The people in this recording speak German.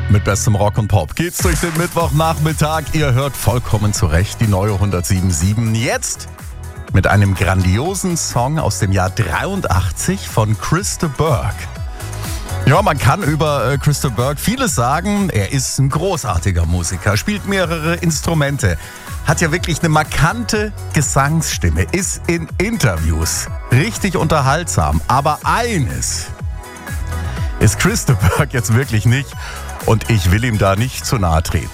Mit bestem Rock und Pop geht's durch den Mittwochnachmittag. Ihr hört vollkommen zu Recht die neue 107.7. Jetzt mit einem grandiosen Song aus dem Jahr 83 von Chris de Burgh. Ja, man kann über Chris de Burgh vieles sagen. Er ist ein großartiger Musiker, spielt mehrere Instrumente, hat ja wirklich eine markante Gesangsstimme, ist in Interviews richtig unterhaltsam. Aber eines ist Chris de Burgh jetzt wirklich nicht und ich will ihm da nicht zu nahe treten.